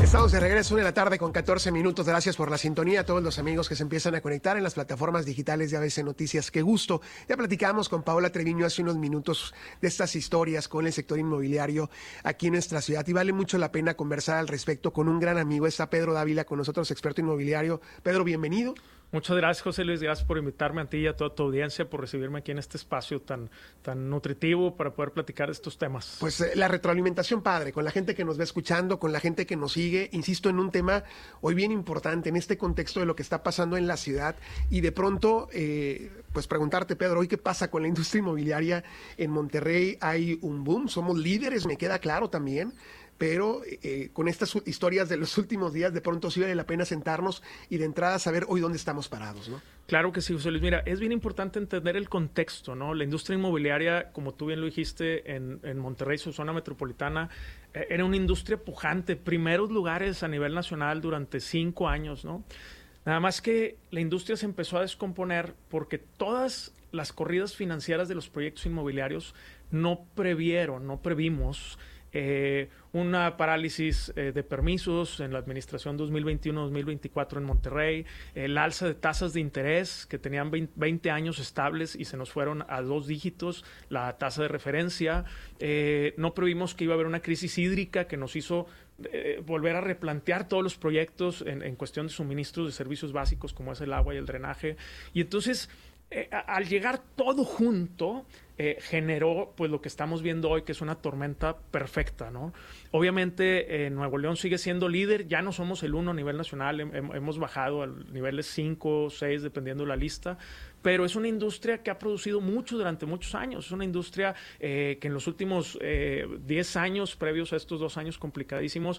Estamos de regreso de la tarde con 14 minutos. Gracias por la sintonía a todos los amigos que se empiezan a conectar en las plataformas digitales de ABC Noticias. Qué gusto. Ya platicamos con Paola Treviño hace unos minutos de estas historias con el sector inmobiliario aquí en nuestra ciudad y vale mucho la pena conversar al respecto con un gran amigo. Está Pedro Dávila con nosotros, experto inmobiliario. Pedro, bienvenido. Muchas gracias, José Luis. Gracias por invitarme a ti y a toda tu audiencia, por recibirme aquí en este espacio tan nutritivo para poder platicar de estos temas. Pues la retroalimentación, padre, con la gente que nos va escuchando, con la gente que nos sigue. Insisto en un tema hoy bien importante en este contexto de lo que está pasando en la ciudad y de pronto, pues preguntarte, Pedro, hoy qué pasa con la industria inmobiliaria en Monterrey. Hay un boom, somos líderes, me queda claro también. Pero con estas historias de los últimos días, de pronto sí vale la pena sentarnos y de entrada saber hoy dónde estamos parados, ¿no? Claro que sí, José Luis. Mira, es bien importante entender el contexto, ¿no? La industria inmobiliaria, como tú bien lo dijiste, en Monterrey, su zona metropolitana, era una industria pujante, primeros lugares a nivel nacional durante 5 años, ¿no? Nada más que la industria se empezó a descomponer porque todas las corridas financieras de los proyectos inmobiliarios no previmos una parálisis de permisos en la administración 2021-2024 en Monterrey, el alza de tasas de interés que tenían 20 años estables y se nos fueron a 2 dígitos la tasa de referencia. No previmos que iba a haber una crisis hídrica que nos hizo volver a replantear todos los proyectos en cuestión de suministros de servicios básicos como es el agua y el drenaje. Y entonces, al llegar todo junto, generó pues lo que estamos viendo hoy, que es una tormenta perfecta, ¿no? Obviamente Nuevo León sigue siendo líder, ya no somos el 1 a nivel nacional, hemos bajado a niveles 5 o 6 dependiendo de la lista, pero es una industria que ha producido mucho durante muchos años, es una industria que en los últimos 10 años previos a estos 2 años complicadísimos